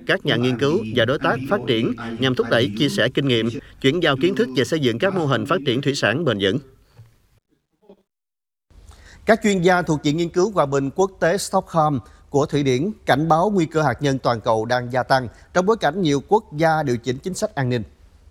các nhà nghiên cứu và đối tác phát triển nhằm thúc đẩy chia sẻ kinh nghiệm, chuyển giao kiến thức và xây dựng các mô hình phát triển thủy sản bền vững. Các chuyên gia thuộc Viện Nghiên cứu Hòa bình Quốc tế Stockholm của Thụy Điển cảnh báo nguy cơ hạt nhân toàn cầu đang gia tăng trong bối cảnh nhiều quốc gia điều chỉnh chính sách an ninh.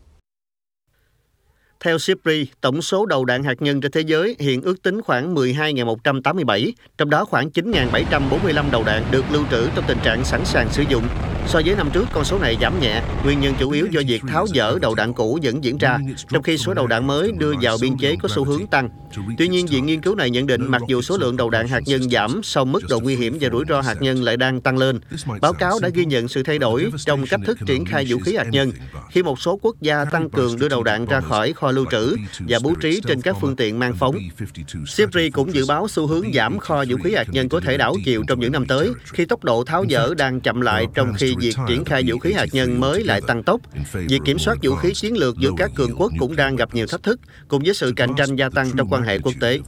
Theo SIPRI, tổng số đầu đạn hạt nhân trên thế giới hiện ước tính khoảng 12.187, trong đó khoảng 9.745 đầu đạn được lưu trữ trong tình trạng sẵn sàng sử dụng. So với năm trước, con số này giảm nhẹ, nguyên nhân chủ yếu do việc tháo dỡ đầu đạn cũ vẫn diễn ra, trong khi số đầu đạn mới đưa vào biên chế có xu hướng tăng. Tuy nhiên, viện nghiên cứu này nhận định mặc dù số lượng đầu đạn hạt nhân giảm, song mức độ nguy hiểm và rủi ro hạt nhân lại đang tăng lên. Báo cáo đã ghi nhận sự thay đổi trong cách thức triển khai vũ khí hạt nhân, khi một số quốc gia tăng cường đưa đầu đạn ra khỏi kho lưu trữ và bố trí trên các phương tiện mang phóng. SIPRI cũng dự báo xu hướng giảm kho vũ khí hạt nhân có thể đảo chiều trong những năm tới, khi tốc độ tháo dỡ đang chậm lại trong khi việc triển khai vũ khí hạt nhân mới lại tăng tốc. Việc kiểm soát vũ khí chiến lược giữa các cường quốc cũng đang gặp nhiều thách thức, cùng với sự cạnh tranh gia tăng trong quan hệ quốc tế.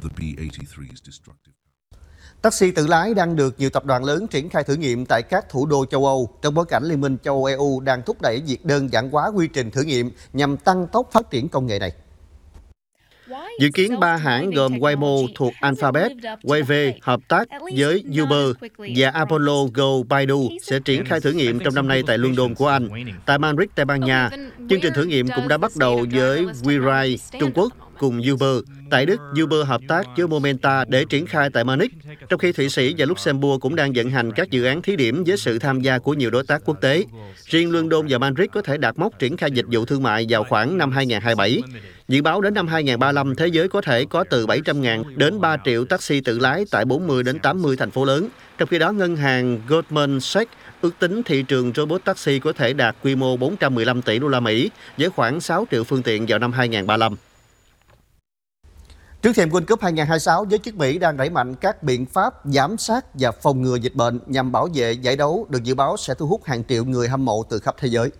Taxi tự lái đang được nhiều tập đoàn lớn triển khai thử nghiệm tại các thủ đô châu Âu, trong bối cảnh Liên minh châu Âu EU đang thúc đẩy việc đơn giản hóa quy trình thử nghiệm nhằm tăng tốc phát triển công nghệ này. Dự kiến 3 hãng gồm Waymo thuộc Alphabet, Wayve hợp tác với Uber và Apollo Go Baidu sẽ triển khai thử nghiệm trong năm nay tại London của Anh. Tại Madrid, Tây Ban Nha, chương trình thử nghiệm cũng đã bắt đầu với WeRide, Trung Quốc, cùng Uber. Tại Đức, Uber hợp tác với Momenta để triển khai tại Munich, trong khi Thụy Sĩ và Luxembourg cũng đang vận hành các dự án thí điểm với sự tham gia của nhiều đối tác quốc tế. Riêng London và Madrid có thể đạt mốc triển khai dịch vụ thương mại vào khoảng năm 2027. Dự báo đến năm 2035, thế giới có thể có từ 700.000 đến 3 triệu taxi tự lái tại 40 đến 80 thành phố lớn. Trong khi đó, ngân hàng Goldman Sachs ước tính thị trường robot taxi có thể đạt quy mô 415 tỷ đô la Mỹ với khoảng 6 triệu phương tiện vào năm 2035. Trước thềm World Cup 2026, giới chức Mỹ đang đẩy mạnh các biện pháp giám sát và phòng ngừa dịch bệnh nhằm bảo vệ giải đấu được dự báo sẽ thu hút hàng triệu người hâm mộ từ khắp thế giới.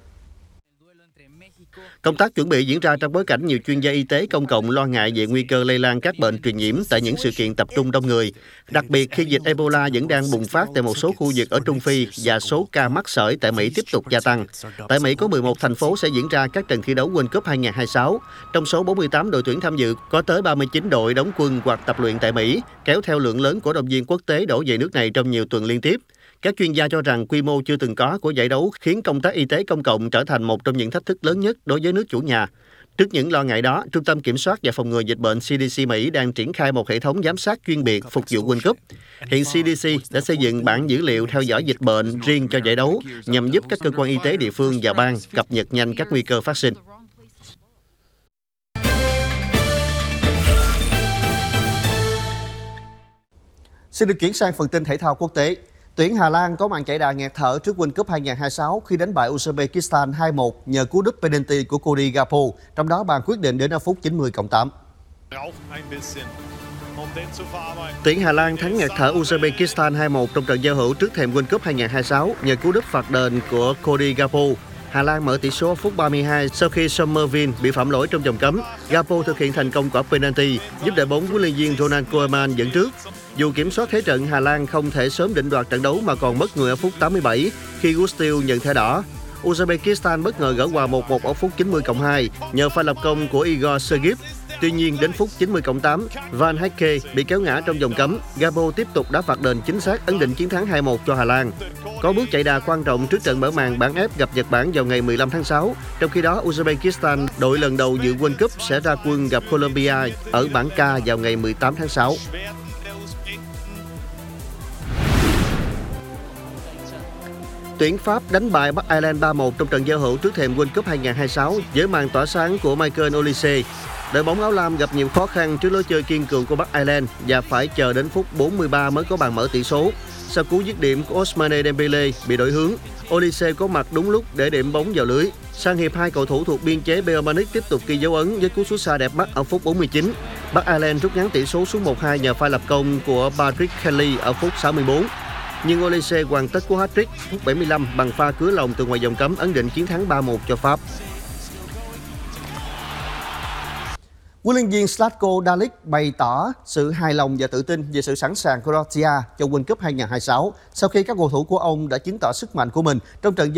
Công tác chuẩn bị diễn ra trong bối cảnh nhiều chuyên gia y tế công cộng lo ngại về nguy cơ lây lan các bệnh truyền nhiễm tại những sự kiện tập trung đông người, đặc biệt khi dịch Ebola vẫn đang bùng phát tại một số khu vực ở Trung Phi và số ca mắc sởi tại Mỹ tiếp tục gia tăng. Tại Mỹ có 11 thành phố sẽ diễn ra các trận thi đấu World Cup 2026. Trong số 48 đội tuyển tham dự, có tới 39 đội đóng quân hoặc tập luyện tại Mỹ, kéo theo lượng lớn cổ động viên quốc tế đổ về nước này trong nhiều tuần liên tiếp. Các chuyên gia cho rằng quy mô chưa từng có của giải đấu khiến công tác y tế công cộng trở thành một trong những thách thức lớn nhất đối với nước chủ nhà. Trước những lo ngại đó, Trung tâm Kiểm soát và Phòng ngừa Dịch bệnh CDC Mỹ đang triển khai một hệ thống giám sát chuyên biệt phục vụ World Cup. Hiện CDC đã xây dựng bản dữ liệu theo dõi dịch bệnh riêng cho giải đấu nhằm giúp các cơ quan y tế địa phương và bang cập nhật nhanh các nguy cơ phát sinh. Xin được chuyển sang phần tin thể thao quốc tế. Tuyển Hà Lan có màn chạy đà nghẹt thở trước World Cup 2026 khi đánh bại Uzbekistan 2-1 nhờ cú đúp penalty của Cody Gakpo, trong đó bàn quyết định đến ở phút 90+8. Tuyển Hà Lan thắng nghẹt thở Uzbekistan 2-1 trong trận giao hữu trước thềm World Cup 2026 nhờ cú đúp phạt đền của Cody Gakpo. Hà Lan mở tỷ số phút 32 sau khi Somerville bị phạm lỗi trong vòng cấm. Gakpo thực hiện thành công quả penalty, giúp đội bóng huấn luyện viên Ronald Koeman dẫn trước. Dù kiểm soát thế trận, Hà Lan không thể sớm định đoạt trận đấu mà còn mất người ở phút 87 khi Gustil nhận thẻ đỏ. Uzbekistan bất ngờ gỡ hòa 1-1 ở phút 90+2 nhờ pha lập công của Igor Sergiv. Tuy nhiên, đến phút 90+8, Van Hecke bị kéo ngã trong vòng cấm. Gakpo tiếp tục đá phạt đền chính xác ấn định chiến thắng 2-1 cho Hà Lan. Có bước chạy đà quan trọng trước trận mở màn bảng F gặp Nhật Bản vào ngày 15 tháng 6. Trong khi đó, Uzbekistan, đội lần đầu dự World Cup, sẽ ra quân gặp Colombia ở bảng K vào ngày 18 tháng 6. Tuyển Pháp đánh bại Bắc Ireland 3-1 trong trận giao hữu trước thềm World Cup 2026 với màn tỏa sáng của Michael Olise. Đội bóng áo lam gặp nhiều khó khăn trước lối chơi kiên cường của Bắc Ireland và phải chờ đến phút 43 mới có bàn mở tỷ số. Sau cú dứt điểm của Ousmane Dembele bị đổi hướng, Olise có mặt đúng lúc để điểm bóng vào lưới. Sang hiệp 2, cầu thủ thuộc biên chế Bayern Munich tiếp tục ghi dấu ấn với cú sút xa đẹp mắt ở phút 49. Bắc Ireland rút ngắn tỷ số xuống 1-2 nhờ pha lập công của Patrick Kelly ở phút 64. Nhưng Olise hoàn tất cú hat-trick phút 75 bằng pha cứa lòng từ ngoài vòng cấm ấn định chiến thắng 3-1 cho Pháp. Huấn luyện viên Zlatko Dalic bày tỏ sự hài lòng và tự tin về sự sẵn sàng của Croatia cho World Cup 2026 sau khi các cầu thủ của ông đã chứng tỏ sức mạnh của mình trong trận